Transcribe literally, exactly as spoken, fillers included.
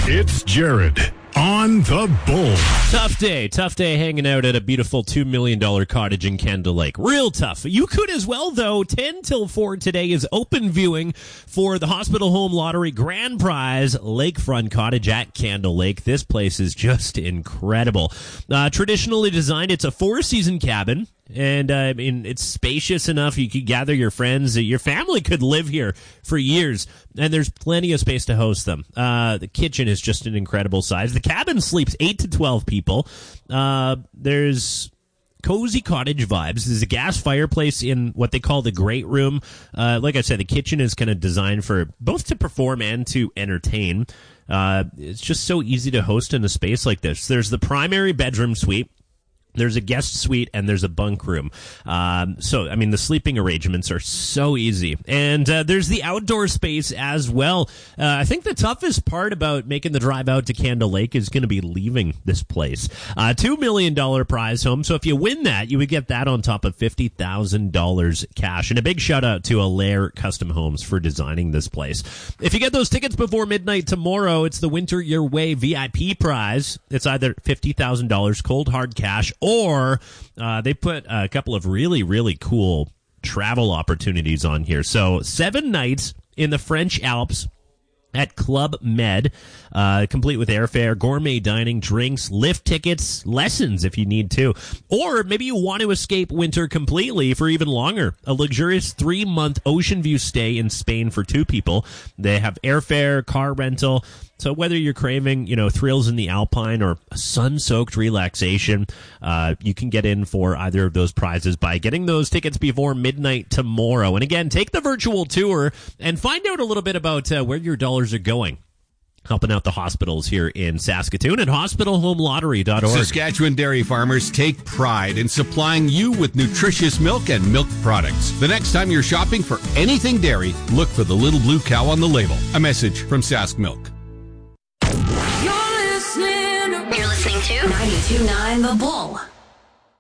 It's Jared on the Bull. Tough day. Tough day hanging out at a beautiful two million dollars cottage in Candle Lake. Real tough. You could as well, though. ten till four today is open viewing for the Hospital Home Lottery Grand Prize Lakefront Cottage at Candle Lake. This place is just incredible. Uh, traditionally designed, it's a four-season cabin. And, uh, I mean, it's spacious enough. You could gather your friends. Your family could live here for years. And there's plenty of space to host them. Uh, the kitchen is just an incredible size. The cabin sleeps eight to twelve people. Uh, there's cozy cottage vibes. There's a gas fireplace in what they call the great room. Uh, like I said, the kitchen is kind of designed for both to perform and to entertain. Uh, it's just so easy to host in a space like this. There's the primary bedroom suite. There's a guest suite, and there's a bunk room. Um, so, I mean, the sleeping arrangements are so easy. And uh, there's the outdoor space as well. Uh, I think the toughest part about making the drive out to Candle Lake is going to be leaving this place. Uh, two million dollars prize home. So if you win that, you would get that on top of fifty thousand dollars cash. And a big shout out to Allaire Custom Homes for designing this place. If you get those tickets before midnight tomorrow, it's the Winter Your Way V I P prize. It's either fifty thousand dollars cold hard cash, or uh, they put a couple of really, really cool travel opportunities on here. So seven nights in the French Alps at Club Med, uh, complete with airfare, gourmet dining, drinks, lift tickets, lessons if you need to. Or maybe you want to escape winter completely for even longer. A luxurious three-month ocean view stay in Spain for two people. They have airfare, car rental. So whether you're craving, you know, thrills in the Alpine or a sun-soaked relaxation, uh, you can get in for either of those prizes by getting those tickets before midnight tomorrow. And again, take the virtual tour and find out a little bit about uh, where your dollars are going. Helping out the hospitals here in Saskatoon at hospital home lottery dot org. Saskatchewan dairy farmers take pride in supplying you with nutritious milk and milk products. The next time you're shopping for anything dairy, look for the little blue cow on the label. A message from Sask Milk. You're listening to ninety-two point nine The Bull.